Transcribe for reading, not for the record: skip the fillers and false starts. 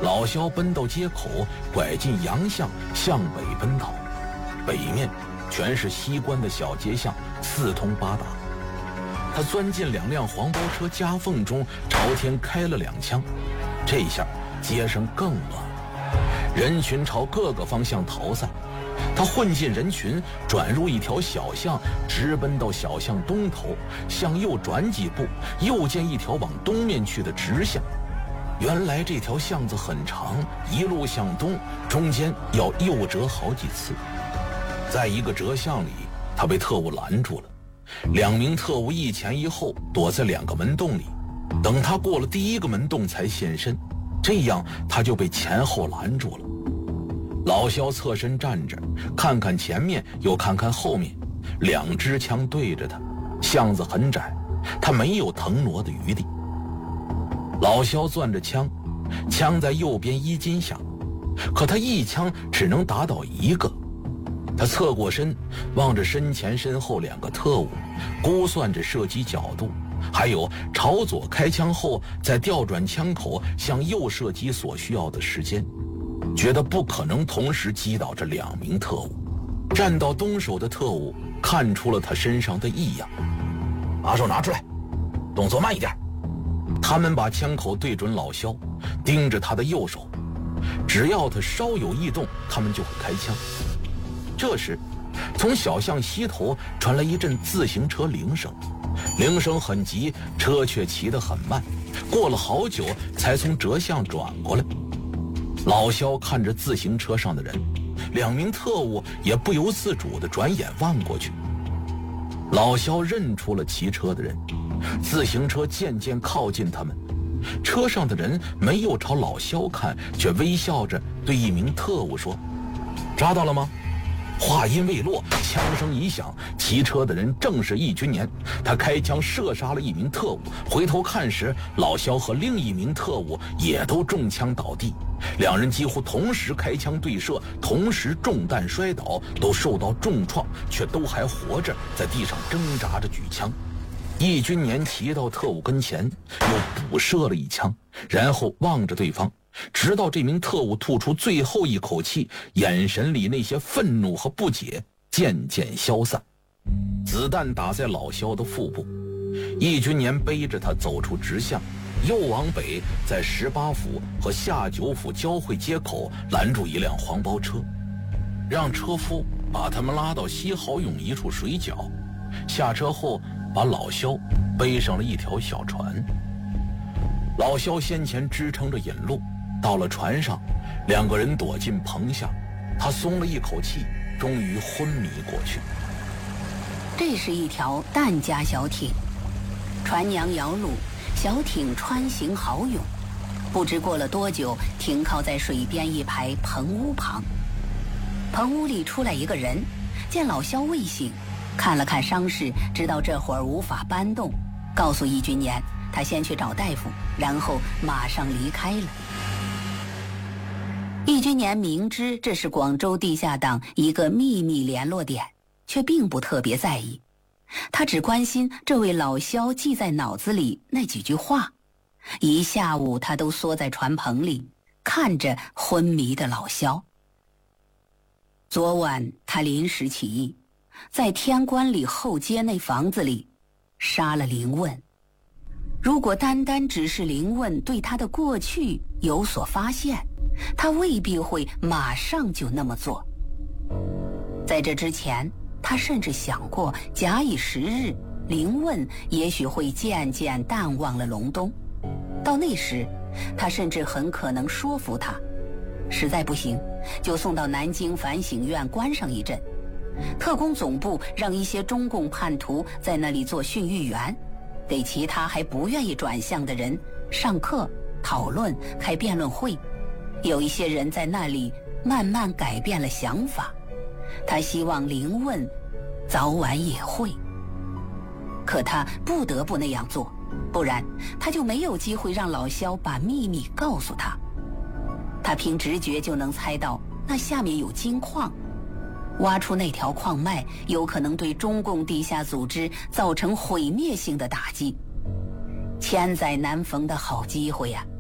老肖奔到街口，拐进洋巷，向北奔逃。北面全是西关的小街巷，四通八达。他钻进2辆黄包车夹缝中，朝天开了2枪。这下街上更乱了，人群朝各个方向逃散。他混进人群，转入一条小巷，直奔到小巷东头，向右转几步，又见一条往东面去的直巷。原来这条巷子很长，一路向东，中间要右折好几次。在一个折巷里，他被特务拦住了。2名特务一前一后躲在2个门洞里，等他过了第1个门洞才现身，这样他就被前后拦住了。老肖侧身站着，看看前面又看看后面，2支枪对着他，巷子很窄，他没有腾挪的余地。老肖攥着枪，枪在右边衣襟下，可他一枪只能打倒1个。他侧过身，望着身前身后2个特务，估算着射击角度，还有朝左开枪后再调转枪口向右射击所需要的时间，觉得不可能同时击倒这2名特务。站到东手的特务看出了他身上的异样，把手拿出来，动作慢一点。他们把枪口对准老肖，盯着他的右手，只要他稍有异动，他们就会开枪。这时从小巷西头传来一阵自行车铃声，铃声很急，车却骑得很慢，过了好久才从折巷转过来。老肖看着自行车上的人，2名特务也不由自主地转眼望过去。老肖认出了骑车的人，自行车渐渐靠近他们，车上的人没有朝老肖看，却微笑着对1名特务说：“抓到了吗？”话音未落，枪声一响，骑车的人正是易军年。他开枪射杀了1名特务，回头看时，老肖和另1名特务也都中枪倒地。2人几乎同时开枪对射，同时中弹摔倒，都受到重创，却都还活着，在地上挣扎着举枪。易军年骑到特务跟前，又补射了1枪，然后望着对方，直到这名特务吐出最后一口气，眼神里那些愤怒和不解渐渐消散。子弹打在老肖的腹部，易军年背着他走出直巷，又往北，在18府和下9府交汇街口拦住1辆黄包车，让车夫把他们拉到西豪涌一处水角，下车后把老肖背上了一条小船。老肖先前支撑着引路，到了船上，2个人躲进棚下，他松了一口气，终于昏迷过去。 这是一条疍家小艇，船娘摇橹，小艇穿行豪涌，不知过了多久，停靠在水边一排棚屋旁。棚屋里出来一个人，见老肖未醒，看了看伤势，知道这会儿无法搬动，告诉易军年他先去找大夫，然后马上离开了。易军年明知这是广州地下党一个秘密联络点，却并不特别在意，他只关心这位老肖记在脑子里那几句话。一下午他都缩在船棚里，看着昏迷的老肖。昨晚他临时起意，在天官里后街那房子里杀了林问。如果单单只是林问对他的过去有所发现，他未必会马上就那么做。在这之前，他甚至想过，假以时日，林问也许会渐渐淡忘了隆冬。到那时，他甚至很可能说服他，实在不行，就送到南京反省院关上一阵。特工总部让一些中共叛徒在那里做训育员，给其他还不愿意转向的人上课、讨论、开辩论会。有一些人在那里慢慢改变了想法，他希望林问早晚也会。可他不得不那样做，不然他就没有机会让老肖把秘密告诉他。他凭直觉就能猜到那下面有金矿，挖出那条矿脉有可能对中共地下组织造成毁灭性的打击。千载难逢的好机会呀！